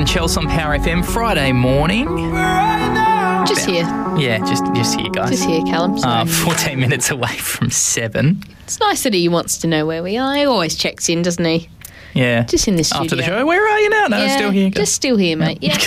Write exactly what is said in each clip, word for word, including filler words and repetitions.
and Chelsea on Power F M Friday morning. Just here. Yeah, just just here, guys. Just here, Callum. Uh, fourteen minutes away from seven. It's nice that he wants to know where we are. He always checks in, doesn't he? Yeah. Just in the studio. After the show, where are you now? No, yeah, still here. Just still here, mate. Yeah.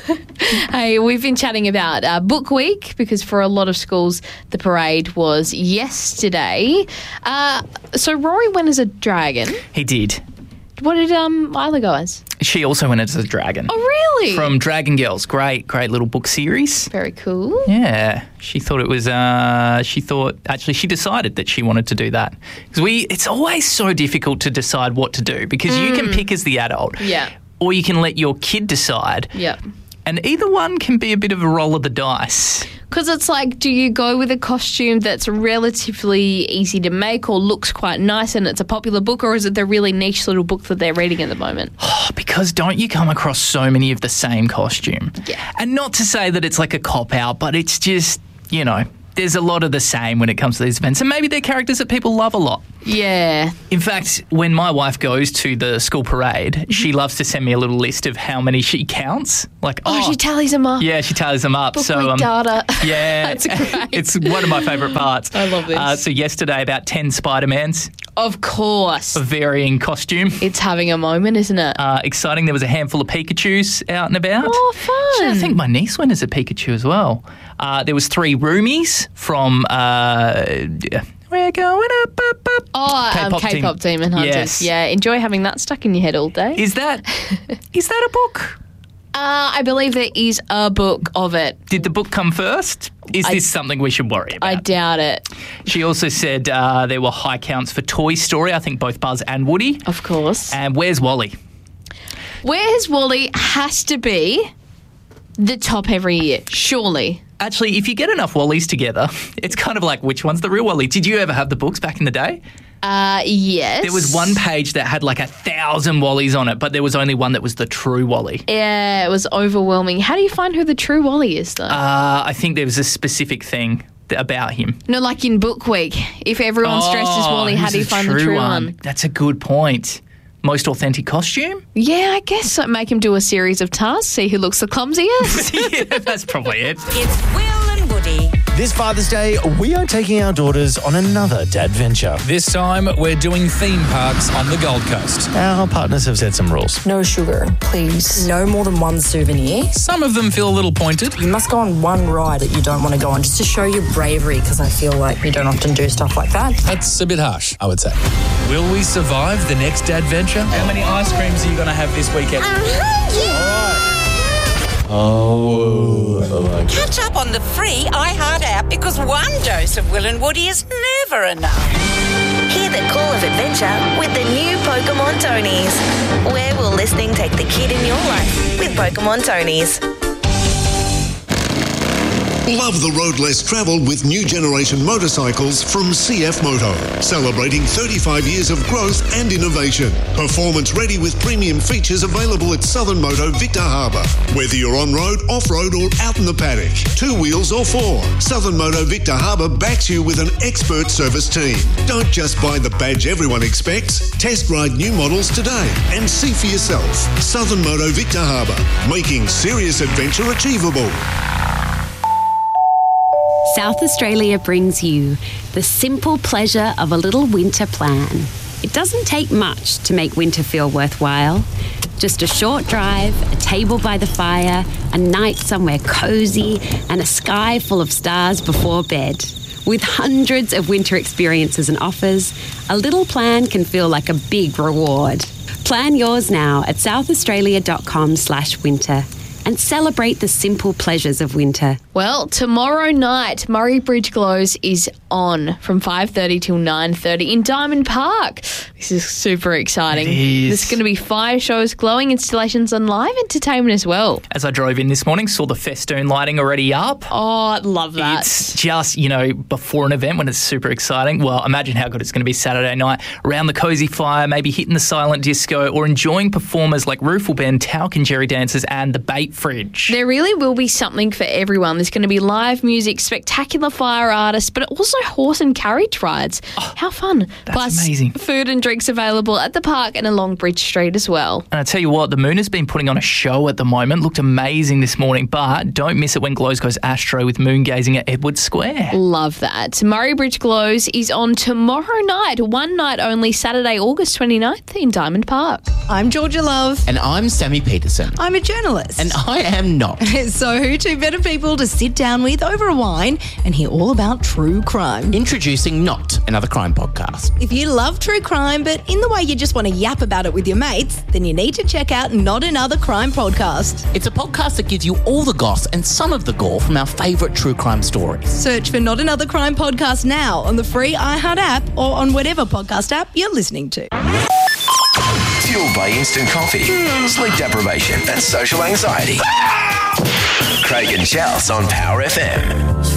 Hey, we've been chatting about uh, Book Week because for a lot of schools, the parade was yesterday. Uh, so Rory went as a dragon. He did. What did um Isla go as? She also went as a dragon. Oh, really? From Dragon Girls. Great, great little book series. Very cool. Yeah. She thought it was, uh, she thought, actually, she decided that she wanted to do that. Because we, it's always so difficult to decide what to do because mm. you can pick as the adult. Yeah. Or you can let your kid decide. Yeah. And either one can be a bit of a roll of the dice. Because it's like, do you go with a costume that's relatively easy to make or looks quite nice and it's a popular book, or is it the really niche little book that they're reading at the moment? Oh, because don't you come across so many of the same costume? Yeah. And not to say that it's like a cop-out, but it's just, you know, there's a lot of the same when it comes to these events. And maybe they're characters that people love a lot. Yeah. In fact, when my wife goes to the school parade, mm-hmm. she loves to send me a little list of how many she counts. Like, oh, oh she tallies them up. Yeah, she tallies them up. Book so week um, data. Yeah, that's great. It's one of my favourite parts. I love this. Uh, so yesterday, about ten Spider-Mans. Of course. Of varying costume. It's having a moment, isn't it? Uh, exciting. There was a handful of Pikachus out and about. Oh, fun. So I think my niece went as a Pikachu as well. Uh, there was three roomies from... Uh, We're going up, up, up. Oh, K-pop, um, K-pop Demon. Demon Hunters. Yes. Yeah, enjoy having that stuck in your head all day. Is that is that a book? Uh, I believe there is a book of it. Did the book come first? Is I, this something we should worry about? I doubt it. She also said uh, there were high counts for Toy Story, I think both Buzz and Woody. Of course. And Where's Wally? Where's Wally has to be the top every year, surely. Actually, if you get enough Wallies together, it's kind of like which one's the real Wally. Did you ever have the books back in the day? Uh, yes. There was one page that had like a thousand Wallies on it, but there was only one that was the true Wally. Yeah, it was overwhelming. How do you find who the true Wally is, though? Uh, I think there was a specific thing about him. No, like in Book Week, if everyone's oh, dressed as Wally, how do you find true the true one? one? That's a good point. Most authentic costume? Yeah, I guess so. Make him do a series of tasks, see who looks the clumsiest. Yeah, that's probably it. It's Will and Woody. This Father's Day, we are taking our daughters on another dad venture. This time, we're doing theme parks on the Gold Coast. Our partners have set some rules. No sugar, please. No more than one souvenir. Some of them feel a little pointed. You must go on one ride that you don't want to go on, just to show your bravery, because I feel like you don't often do stuff like that. That's a bit harsh, I would say. Will we survive the next dad venture? How many ice creams are you going to have this weekend? Oh, oh Catch up on the free iHeart app because one dose of Will and Woody is never enough. Hear the call of adventure with the new Pokemon Tonies. Where will listening take the kid in your life with Pokemon Tonies? Love the road less travelled with new generation motorcycles from C F Moto. Celebrating thirty-five years of growth and innovation. Performance ready with premium features available at Southern Moto Victor Harbour. Whether you're on-road, off-road or out in the paddock, two wheels or four, Southern Moto Victor Harbour backs you with an expert service team. Don't just buy the badge everyone expects. Test ride new models today and see for yourself. Southern Moto Victor Harbour, making serious adventure achievable. South Australia brings you the simple pleasure of a little winter plan. It doesn't take much to make winter feel worthwhile. Just a short drive, a table by the fire, a night somewhere cosy, and a sky full of stars before bed. With hundreds of winter experiences and offers, a little plan can feel like a big reward. Plan yours now at southaustralia.com slash winter. And celebrate the simple pleasures of winter. Well, tomorrow night, Murray Bridge Glows is on from five thirty till nine thirty in Diamond Park. This is super exciting. It is. There's going to be fire shows, glowing installations and live entertainment as well. As I drove in this morning, saw the festoon lighting already up. Oh, I love that. It's just, you know, before an event when it's super exciting. Well, imagine how good it's going to be Saturday night around the cosy fire, maybe hitting the silent disco or enjoying performers like Roof Will Bend, Talc and Jerry Dancers and the Bait Fridge. There really will be something for everyone. There's There's going to be live music, spectacular fire artists, but also horse and carriage rides. Oh, how fun. That's Plus, amazing. Food and drinks available at the park and along Bridge Street as well. And I tell you what, the Moon has been putting on a show at the moment. Looked amazing this morning, but don't miss it when Glows goes astro with moon gazing at Edward Square. Love that. Murray Bridge Glows is on tomorrow night, one night only, Saturday, August twenty-ninth in Diamond Park. I'm Georgia Love. And I'm Sammy Peterson. I'm a journalist. And I am not. So who two better people to sit down with over a wine and hear all about true crime? Introducing Not Another Crime Podcast. If you love true crime, but in the way you just want to yap about it with your mates, then you need to check out Not Another Crime Podcast. It's a podcast that gives you all the goss and some of the gore from our favourite true crime stories. Search for Not Another Crime Podcast now on the free iHeart app or on whatever podcast app you're listening to. Fueled by instant coffee, sleep deprivation and social anxiety. Craig and Chels on Power F M.